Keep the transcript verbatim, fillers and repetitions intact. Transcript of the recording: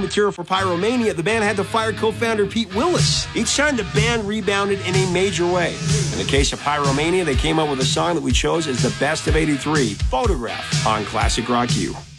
material for Pyromania, the band had to fire co-founder Pete Willis. Each time the band rebounded in a major way. In the case of Pyromania, they came up with a song that we chose as the best of eighty-three, Photograph, on Classic Rock U.